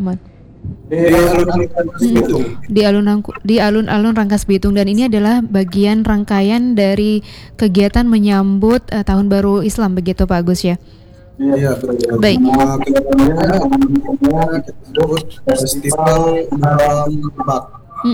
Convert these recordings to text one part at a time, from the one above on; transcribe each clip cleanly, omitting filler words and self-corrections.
Di alun-alun Rangkas Bitung. Di alun-alun Rangkas Bitung, dan ini adalah bagian rangkaian dari kegiatan menyambut Tahun Baru Islam, begitu Pak Agus ya? Iya, betul. Baik. Kegiatannya kita sebut Festival Muharram Lebak.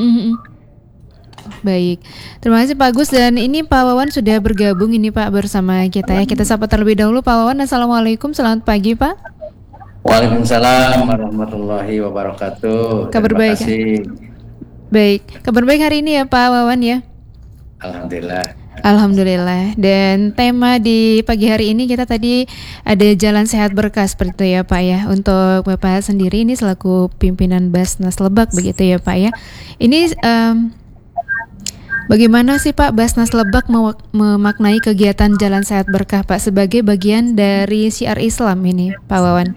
Baik, terima kasih Pak Agus, dan ini Pak Wawan sudah bergabung ini Pak bersama kita ya. Kita sapa terlebih dahulu Pak Wawan. Assalamualaikum, selamat pagi Pak. Waalaikumsalam warahmatullahi wabarakatuh. Kabar Terima baik. kasih. Baik, kabar baik hari ini ya Pak Wawan ya. Alhamdulillah. Alhamdulillah. Dan tema di pagi hari ini kita tadi ada Jalan Sehat Berkah seperti itu ya Pak ya. Untuk Bapak sendiri ini selaku pimpinan Basnas Lebak begitu ya Pak ya. Ini bagaimana sih Pak Basnas Lebak memaknai kegiatan Jalan Sehat Berkah Pak sebagai bagian dari syiar Islam ini Pak Wawan?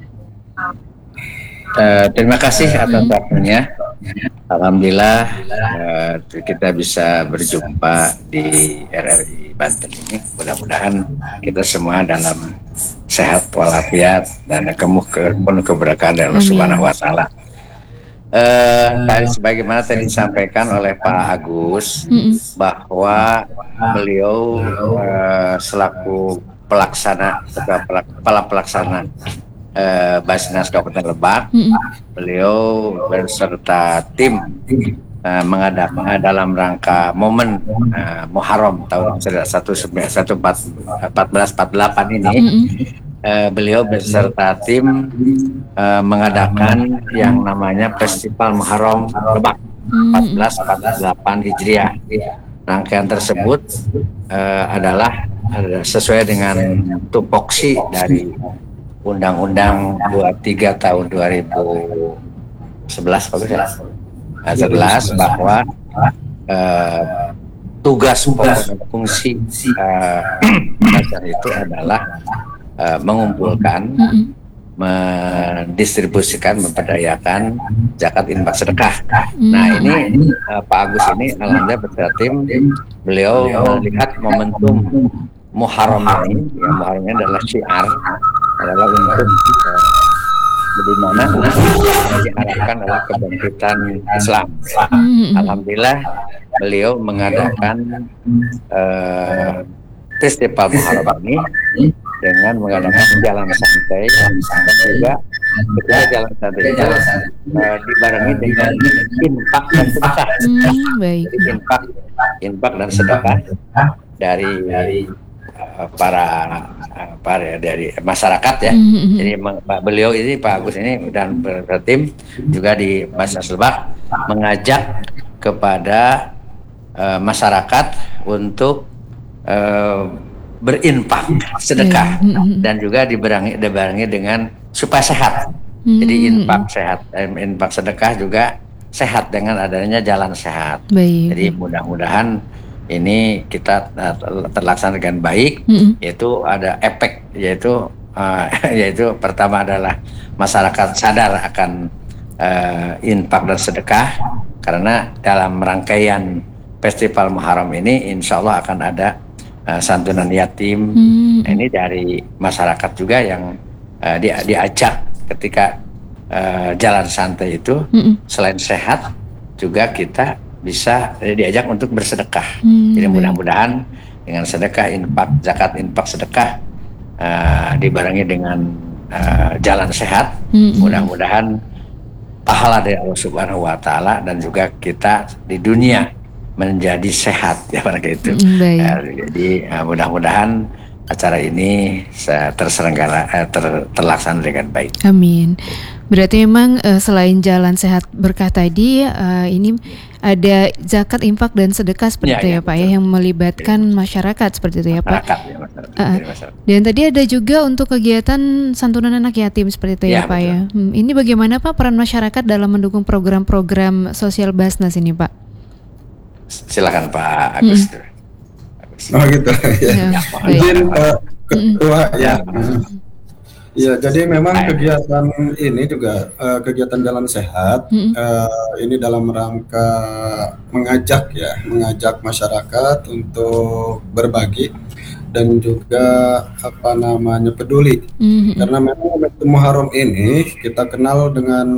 Terima kasih atas waktunya. Alhamdulillah kita bisa berjumpa di RRI Banten ini. Mudah-mudahan kita semua dalam sehat walafiat dan penuh keberkahan dari Allah Subhanahu wa Ta'ala. Sebagaimana tadi disampaikan oleh Pak Agus bahwa beliau selaku kepala pelaksana Basnas Kabupaten Lebak, beliau beserta tim mengadakan dalam rangka momen Muharram tahun 1448 ini. Beliau beserta tim mengadakan yang namanya Festival Muharram Lebak 1448 Hijriah. Rangkaian tersebut adalah sesuai dengan tupoksi dari Undang-Undang 23 tahun 2011 jelas bahwa tugas fungsi itu adalah mengumpulkan, mendistribusikan, memperdayakan zakat, infak, sedekah. Nah ini Pak Agus ini alhamdulillah beserta tim, beliau melihat momentum Muharram ini, yang Muharram ini adalah syiar, adalah untuk di mana diharapkan adalah kebangkitan Islam. Alhamdulillah beliau mengadakan Festival Muharram ini dengan mengadakan jalan santai, dan juga ketika jalan santai itu dibarengi dengan infak dan sedekah. Jadi infak dan sedekah dari dari masyarakat ya. Jadi beliau ini Pak Agus ini dan tim juga di Basnas Lebak mengajak kepada masyarakat untuk berinfak sedekah dan juga dibarengi dengan supaya sehat. Jadi infak sedekah juga sehat dengan adanya jalan sehat. Jadi mudah-mudahan ini kita terlaksana dengan baik, yaitu ada efek, yaitu pertama adalah masyarakat sadar akan infak dan sedekah, karena dalam rangkaian Festival Muharram ini insya Allah akan ada santunan yatim. Ini dari masyarakat juga yang diajak ketika jalan santai itu, selain sehat juga kita bisa diajak untuk bersedekah. Jadi mudah-mudahan dengan sedekah, infak, zakat, infak, sedekah dibarengi dengan jalan sehat, mudah-mudahan pahala dari Allah Subhanahu wa Ta'ala, dan juga kita di dunia menjadi sehat ya pada itu. Jadi mudah-mudahan acara ini terlaksana dengan baik. Amin. Berarti memang selain jalan sehat berkah tadi, ini ada zakat, infak dan sedekah seperti itu ya Pak ya, yang melibatkan masyarakat seperti itu ya Pak. Dan tadi ada juga untuk kegiatan santunan anak yatim seperti itu ya Pak ya. Ini bagaimana Pak peran masyarakat dalam mendukung program-program sosial Basnas ini Pak? Silakan Pak Agus. Oh gitu ya. Izin Ketua ya. Ya, jadi memang kegiatan ini juga kegiatan jalan sehat ini dalam rangka mengajak masyarakat untuk berbagi dan juga peduli. Karena memang Muharram ini kita kenal dengan